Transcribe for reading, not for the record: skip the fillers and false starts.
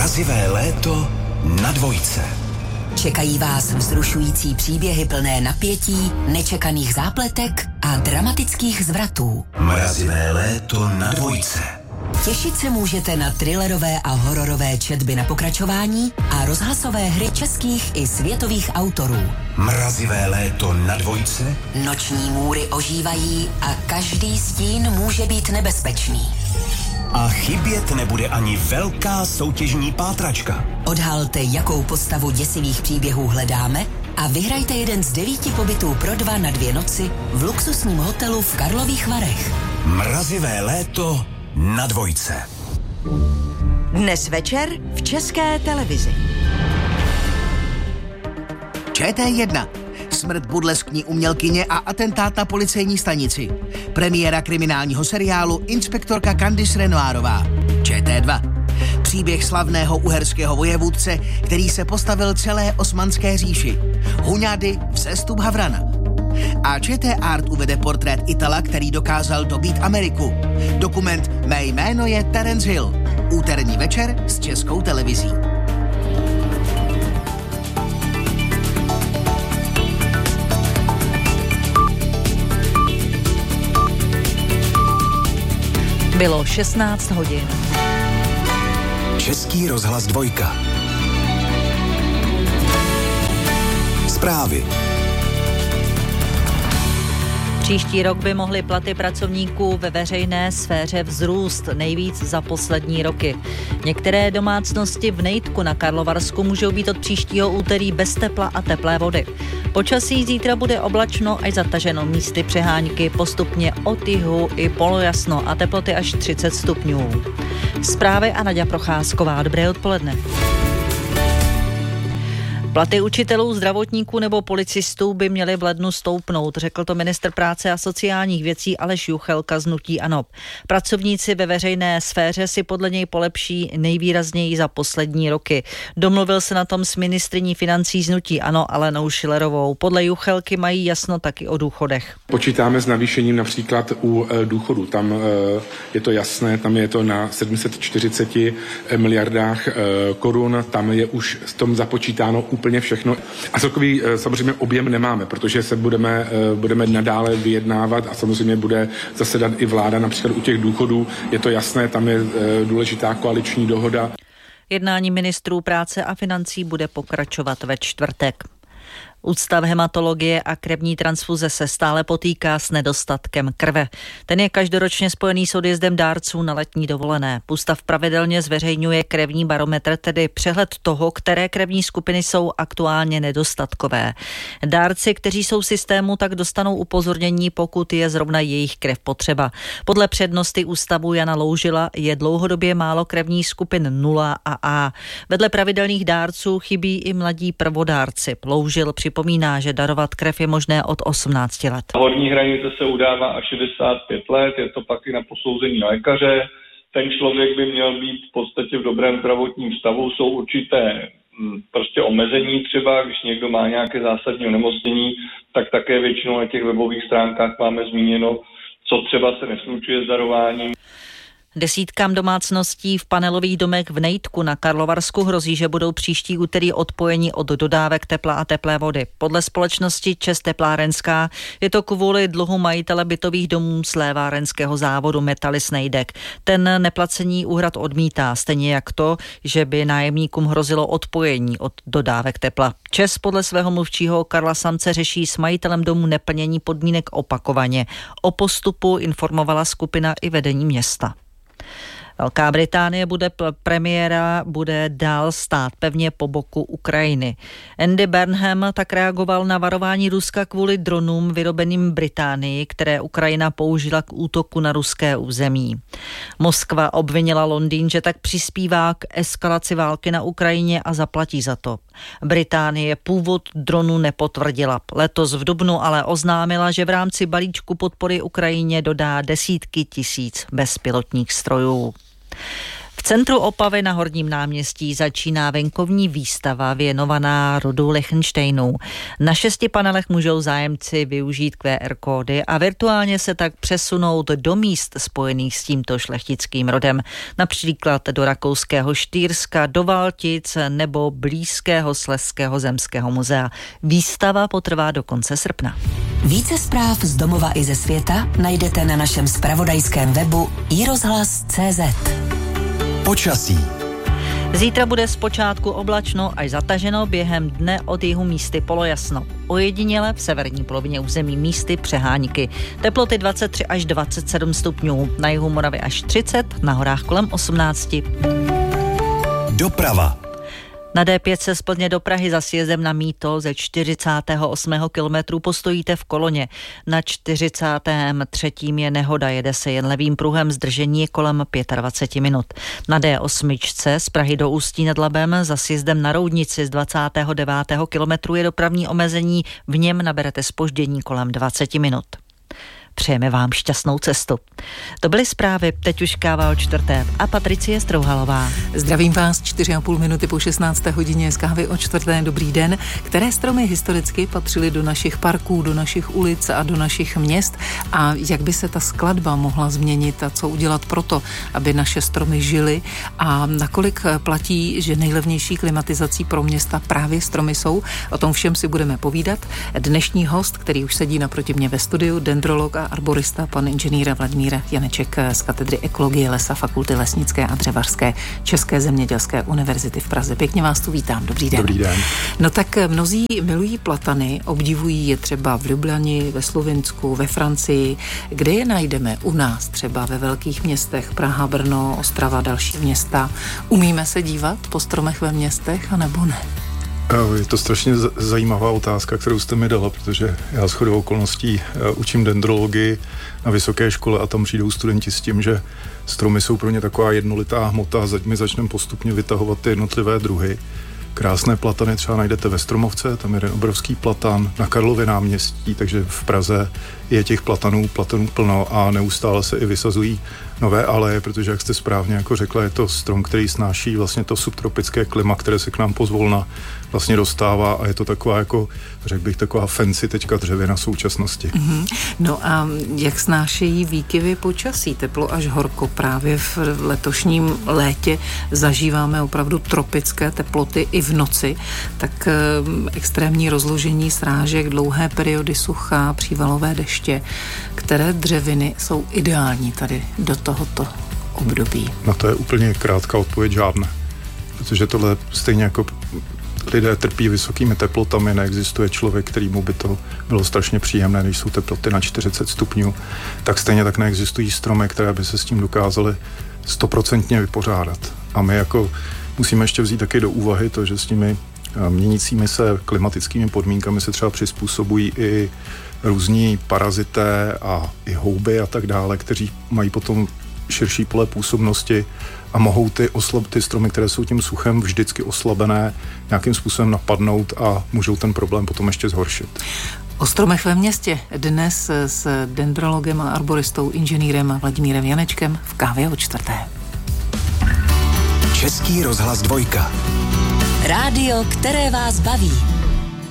Mrazivé léto na Dvojce. Čekají vás vzrušující příběhy plné napětí, nečekaných zápletek a dramatických zvratů. Mrazivé léto na Dvojce. Těšit se můžete na thrillerové a hororové četby na pokračování a rozhlasové hry českých i světových autorů. Mrazivé léto na Dvojce. Noční můry ožívají a každý stín může být nebezpečný. A chybět nebude ani velká soutěžní pátračka. Odhalte, jakou postavu děsivých příběhů hledáme a vyhrajte jeden z 9 pobytů pro 2 na 2 noci v luxusním hotelu v Karlových Varech. Mrazivé léto na Dvojce. Dnes večer v České televizi. ČT1. Smrt burleskní umělkyně a atentát na policejní stanici. Premiéra kriminálního seriálu Inspektorka Candice Renoirová. ČT2. Příběh slavného uherského vojevůdce, který se postavil celé Osmanské říši. Huňady, vzestup Havrana. A ČT Art uvede portrét Itala, který dokázal dobít Ameriku. Dokument Mé jméno je Terence Hill. Úterní večer s Českou televizí. Bylo 16 hodin. Český rozhlas Dvojka. Zprávy. Příští rok by mohly platy pracovníků ve veřejné sféře vzrůst nejvíc za poslední roky. Některé domácnosti v Nejtku na Karlovarsku můžou být od příštího úterý bez tepla a teplé vody. Počasí zítra bude oblačno až zataženo, místy přehánky, postupně od jihu i polojasno a teploty až 30 stupňů. Zprávy a Naďa Procházková. Dobré odpoledne. Platy učitelů, zdravotníků nebo policistů by měly v lednu stoupnout, řekl to ministr práce a sociálních věcí Aleš Juchelka z hnutí ANO. Pracovníci ve veřejné sféře si podle něj polepší nejvýrazněji za poslední roky. Domluvil se na tom s ministryní financí z hnutí ANO Alenou Schillerovou. Podle Juchelky mají jasno taky o důchodech. Počítáme s navýšením například u důchodu. Tam je to jasné, tam je to na 740 miliardách korun, tam je už v tom započítáno úplně všechno. A celkový samozřejmě objem nemáme, protože se budeme nadále vyjednávat a samozřejmě bude zasedat i vláda, například u těch důchodů. Je to jasné, tam je důležitá koaliční dohoda. Jednání ministrů práce a financí bude pokračovat ve čtvrtek. Ústav hematologie a krevní transfuze se stále potýká s nedostatkem krve. Ten je každoročně spojený s odjezdem dárců na letní dovolené. Ústav pravidelně zveřejňuje krevní barometr, tedy přehled toho, které krevní skupiny jsou aktuálně nedostatkové. Dárci, kteří jsou v systému, tak dostanou upozornění, pokud je zrovna jejich krev potřeba. Podle přednosty ústavu Jana Loužila je dlouhodobě málo krevních skupin 0 a A. Vedle pravidelných dárců chybí i mladí prvodárci. Loužil připomíná, že darovat krev je možné od 18 let. Horní hranice se udává až 65 let, je to pak i na posouzení lékaře. Ten člověk by měl být v podstatě v dobrém zdravotním stavu. Jsou určité prostě omezení třeba, když někdo má nějaké zásadní onemocnění, tak také většinou na těch webových stránkách máme zmíněno, co třeba se neslučuje s darováním. Desítkám domácností v panelových domech v Nejtku na Karlovarsku hrozí, že budou příští úterý odpojeni od dodávek tepla a teplé vody. Podle společnosti ČEZ Teplárenská je to kvůli dluhu majitele bytových domů slévárenského závodu Metalis Nejdek. Ten neplacení úhrad odmítá, stejně jak to, že by nájemníkům hrozilo odpojení od dodávek tepla. ČEZ podle svého mluvčího Karla Samce řeší s majitelem domu neplnění podmínek opakovaně. O postupu informovala skupina i vedení města. Velká Británie bude dál stát pevně po boku Ukrajiny. Andy Burnham tak reagoval na varování Ruska kvůli dronům vyrobeným Británii, které Ukrajina použila k útoku na ruské území. Moskva obvinila Londýn, že tak přispívá k eskalaci války na Ukrajině a zaplatí za to. Británie původ dronu nepotvrdila. Letos v dubnu ale oznámila, že v rámci balíčku podpory Ukrajině dodá desítky tisíc bezpilotních strojů. V centru Opavy na Horním náměstí začíná venkovní výstava věnovaná rodu Lichtenštejnů. Na 6 panelech můžou zájemci využít QR kódy a virtuálně se tak přesunout do míst spojených s tímto šlechtickým rodem. Například do rakouského Štýrska, do Valtic nebo blízkého Slezského zemského muzea. Výstava potrvá do konce srpna. Více zpráv z domova i ze světa najdete na našem zpravodajském webu iRozhlas.cz. Počasí. Zítra bude zpočátku oblačno až zataženo, během dne od jihu místy polojasno. Ojediněle v severní polovině území místy přeháníky. Teploty 23 až 27 stupňů, na jihu Moravy až 30, na horách kolem 18. Doprava. Na D5 se z Plzně do Prahy za sjezdem na Mýto ze 48. kilometru postojíte v koloně. Na 43. je nehoda, jede se jen levým pruhem, zdržení je kolem 25 minut. Na D8 z Prahy do Ústí nad Labem za sjezdem na Roudnici z 29. kilometru je dopravní omezení, v něm naberete zpoždění kolem 20 minut. Přejeme vám šťastnou cestu. To byly zprávy, teď už káva o 4. a Patricie Strouhalová. Zdravím vás 4,5 minuty po 16. hodině z kávy o 4. Dobrý den. Které stromy historicky patřily do našich parků, do našich ulic a do našich měst a jak by se ta skladba mohla změnit a co udělat proto, aby naše stromy žily a nakolik platí, že nejlevnější klimatizací pro města právě stromy jsou. O tom všem si budeme povídat. Dnešní host, který už sedí naproti mě ve studiu, dendrolog a arborista, pan inženýr Vladimír Janeček z katedry ekologie lesa Fakulty lesnické a dřevařské České zemědělské univerzity v Praze. Pěkně vás tu vítám. Dobrý den. Dobrý den. No tak mnozí milují platany, obdivují je třeba v Ljubljani, ve Slovinsku, ve Francii. Kde je najdeme u nás, třeba ve velkých městech, Praha, Brno, Ostrava, další města? Umíme se dívat po stromech ve městech, anebo ne? Je to strašně zajímavá otázka, kterou jste mi dala, protože já shodou okolností učím dendrologii na vysoké škole a tam přijdou studenti s tím, že stromy jsou pro ně taková jednolitá hmota a my začneme postupně vytahovat ty jednotlivé druhy. Krásné platany třeba najdete ve Stromovce, tam je jeden obrovský platan, na Karlově náměstí, takže v Praze je těch platanů plno a neustále se i vysazují nové aleje, protože jak jste správně jako řekla, je to strom, který snáší vlastně to subtropické klima, které se k nám pozvolna vlastně dostává a je to taková jako, řekl bych, taková fancy teďka dřevina současnosti. Mm-hmm. No a jak snášejí výkyvy počasí, teplo až horko? Právě v letošním létě zažíváme opravdu tropické teploty i v noci, tak extrémní rozložení srážek, dlouhé periody sucha, přívalové deště, které dřeviny jsou ideální tady do tohoto období? No to je úplně krátká odpověď, žádné. Protože tohle stejně jako lidé trpí vysokými teplotami, neexistuje člověk, kterýmu by to bylo strašně příjemné, když jsou teploty na 40 stupňů, tak stejně tak neexistují stromy, které by se s tím dokázaly 100% vypořádat. A my jako musíme ještě vzít taky do úvahy to, že s těmi měnícími se klimatickými podmínkami se třeba přizpůsobují i různí parazité a i houby a tak dále, kteří mají potom širší pole působnosti a mohou ty stromy, které jsou tím suchem vždycky oslabené, nějakým způsobem napadnout a můžou ten problém potom ještě zhoršit. O stromech ve městě dnes s dendrologem a arboristou inženýrem Vladimírem Janečkem v kávě o 4. Český rozhlas 2. Rádio, které vás baví.